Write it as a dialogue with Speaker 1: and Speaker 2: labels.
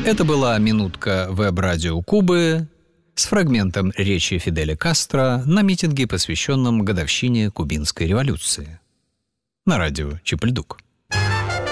Speaker 1: Это была минутка веб-радио Кубы с фрагментом речи Фиделя Кастро на митинге, посвященном годовщине Кубинской революции. На радио Чепельдук.